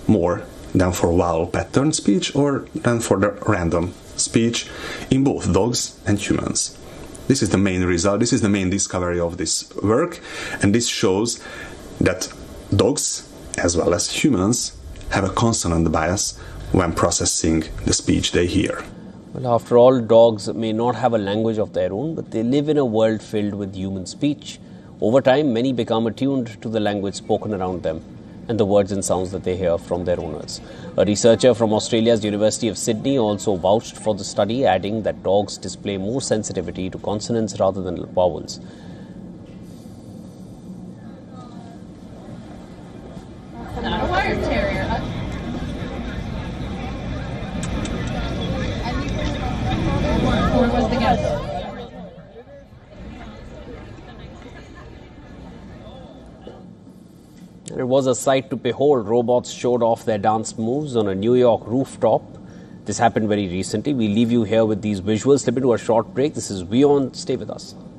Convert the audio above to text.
more than for vowel pattern speech or than for the random speech in both dogs and humans. This is the main result, this is the main discovery of this work, and this shows that dogs, as well as humans, have a consonant bias when processing the speech they hear. Well, after all, dogs may not have a language of their own, but they live in a world filled with human speech. Over time, many become attuned to the language spoken around them and the words and sounds that they hear from their owners. A researcher from Australia's University of Sydney also vouched for the study, adding that dogs display more sensitivity to consonants rather than vowels. Not a wire terrier. Where was the guess? It was a sight to behold. Robots showed off their dance moves on a New York rooftop. This happened very recently. We leave you here with these visuals. Slip into a short break. This is WION. Stay with us.